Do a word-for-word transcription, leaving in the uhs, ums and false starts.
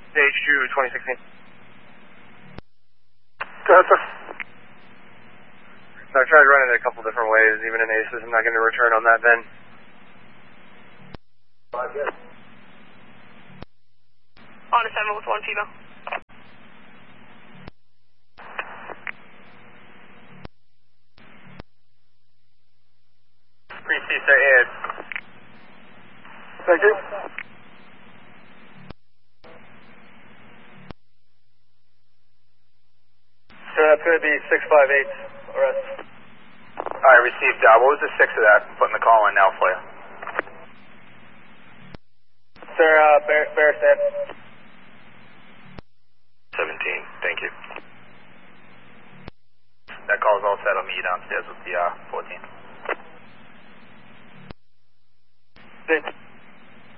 Stage two, twenty sixteen. Delta. So I've tried running it a couple different ways, even in ACES. I'm not getting a return on that then. On a seven with one female. Pre-C, sir, aired. Thank you. Sir, that's going to be six five eight, arrest. Alright, received. Uh, what was the six of that? I'm putting the call in now for you. Sir, uh, bear, bear stand. seventeen, thank you. That call's all set. I'll meet you downstairs with the uh, fourteen. Thank you.